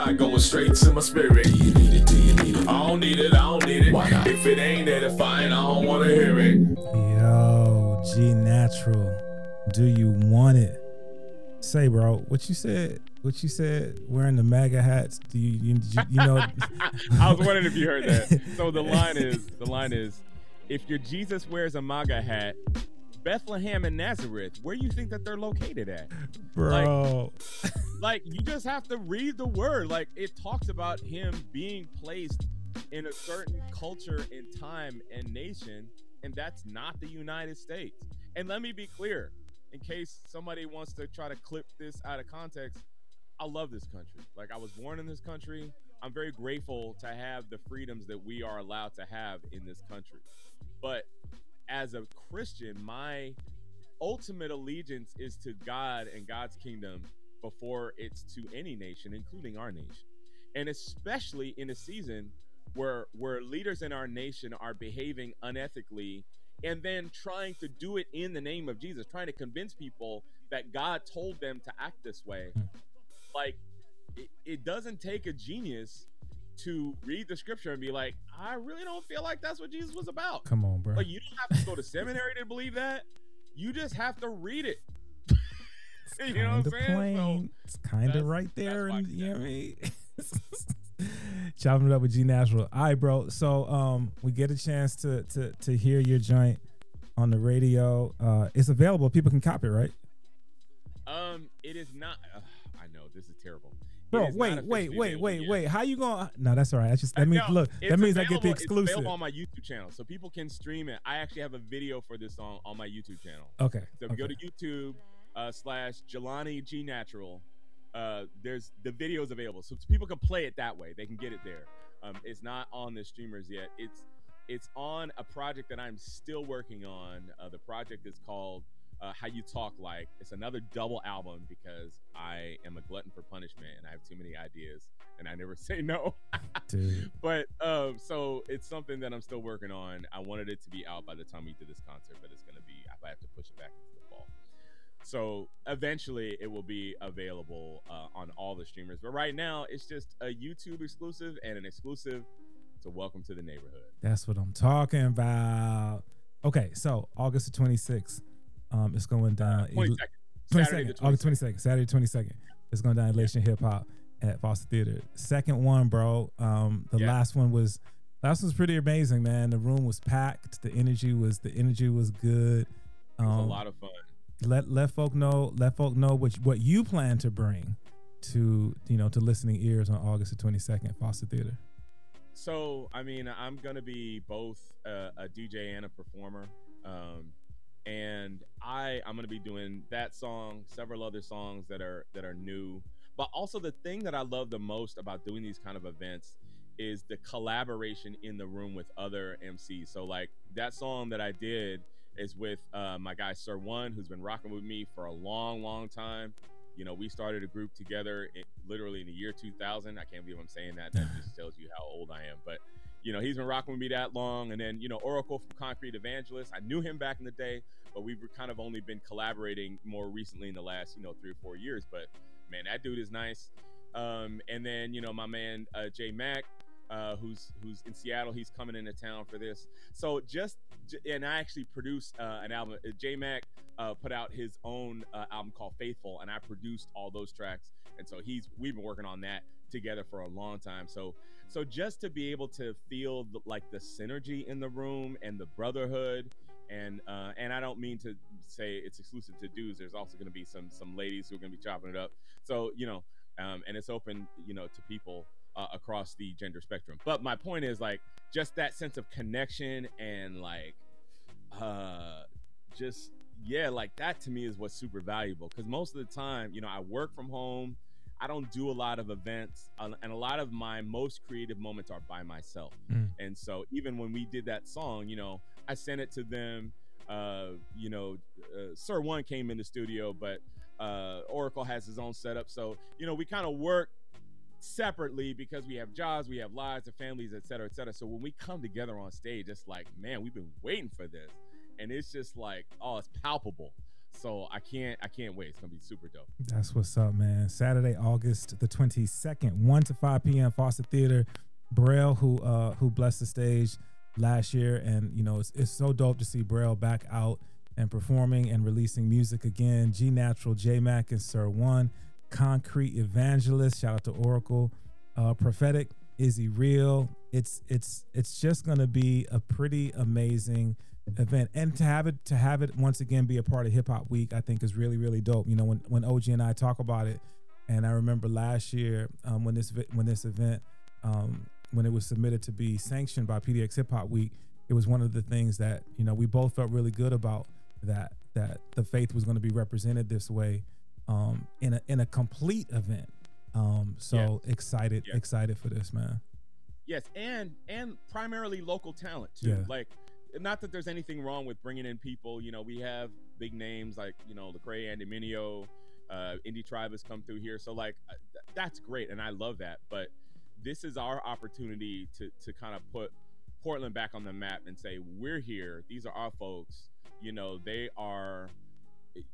high, going straight to my spirit. Do you need it? Do you need it? I don't need it. I don't need it. Why not? If it ain't edifying, I don't want to hear it. Yo, G Natural, do you want it? Say, bro, what you said? What you said? Wearing the MAGA hats? Do you know? I was wondering if you heard that. So the line is, if your Jesus wears a MAGA hat, Bethlehem and Nazareth, where you think that they're located at? Bro. Like you just have to read the word. Like it talks about him being placed in a certain culture and time and nation, and that's not the United States. And let me be clear, in case somebody wants to try to clip this out of context, I love this country. Like I was born in this country. I'm very grateful to have the freedoms that we are allowed to have in this country. But as a Christian, my ultimate allegiance is to God and God's kingdom before it's to any nation, including our nation. And especially in a season where leaders in our nation are behaving unethically and then trying to do it in the name of Jesus, trying to convince people that God told them to act this way. Like, it doesn't take a genius to read the scripture and be like, I really don't feel like that's what Jesus was about. Come on, bro. Like, you don't have to go to seminary to believe that. You just have to read it. You know what I'm saying? Plain. So it's kind of right there. And, you know what I mean? Chopping it up with G Natural. All right, bro. So we get a chance to hear your joint on the radio. It's available. People can copy it, right? It is not. I know this is terrible. Bro, wait. How you going? No, that's all right. That means that means I get the exclusive. It's available on my YouTube channel, so people can stream it. I actually have a video for this song on my YouTube channel. Okay. So if you go to YouTube /Jelani G Natural, there's the videos available, so people can play it that way. They can get it there. It's not on the streamers yet. It's on a project that I'm still working on. The project is called How You Talk Like. It's another double album because I am a glutton for punishment and I have too many ideas and I never say no. Dude. But so it's something that I'm still working on. I wanted it to be out by the time we did this concert, but it's gonna be, I have to push it back into the fall. So eventually it will be available on all the streamers. But right now it's just a YouTube exclusive and an exclusive to Welcome to the Neighborhood. That's what I'm talking about. Okay, so August the 26th. It's going down. 22nd. August 22nd. Saturday 22nd. It's going down Elation Hip Hop at Foster Theater. Second one, bro. Last one was pretty amazing, man. The room was packed. The energy was good. It was a lot of fun. Let folk know what you plan to bring to listening ears on August the 22nd at Foster Theater. So I mean, I'm gonna be both a DJ and a performer. And I'm going to be doing that song, several other songs that are new. But also the thing that I love the most about doing these kind of events is the collaboration in the room with other MCs. So like that song that I did is with my guy Sir One, who's been rocking with me for a long, long time. You know, we started a group together literally in the year 2000. I can't believe I'm saying that. That just tells you how old I am. But you know, he's been rocking with me that long. And then, you know, Oracle from Concrete Evangelist, I knew him back in the day, but we've kind of only been collaborating more recently in the last, 3 or 4 years. But man, that dude is nice. And then, you know, my man, J Mac, who's in Seattle, he's coming into town for this. So and I actually produced an album. J Mac put out his own album called Faithful, and I produced all those tracks. And so we've been working on that together for a long time. So just to be able to feel the synergy in the room and the brotherhood, and I don't mean to say it's exclusive to dudes. There's also going to be some ladies who are going to be chopping it up. So and it's open to people across the gender spectrum. But my point is just that sense of connection and that to me is what's super valuable, because most of the time I work from home. I don't do a lot of events, and a lot of my most creative moments are by myself. And so even when we did that song, I sent it to them. Sir One came in the studio, but Oracle has his own setup. So, we kind of work separately because we have jobs, we have lives and families, et cetera, et cetera. So when we come together on stage, it's like, man, we've been waiting for this. And it's just it's palpable. So I can't wait. It's gonna be super dope. That's what's up, man. Saturday, August the 22nd, 1 to 5 p.m. Foster Theater. Braille, who blessed the stage last year, and you know it's so dope to see Braille back out and performing and releasing music again. G Natural, J Mac, and Sir One, Concrete Evangelist. Shout out to Oracle, Prophetic, Izzy Real. It's just gonna be a pretty amazing event, and to have it once again be a part of Hip Hop Week, I think is really, really dope. You know, when OG and I talk about it, and I remember last year when this event when it was submitted to be sanctioned by PDX Hip Hop Week, it was one of the things that, you know, we both felt really good about, that the faith was going to be represented this way in a complete event. Excited for this, man. Yes, and primarily local talent too. Yeah. Like, not that there's anything wrong with bringing in people. You know, we have big names like, you know, Lecrae, Andy Mineo, Indie Tribe has come through here. So like, that's great, and I love that. But this is our opportunity to kind of put Portland back on the map and say, we're here. These are our folks. You know, they are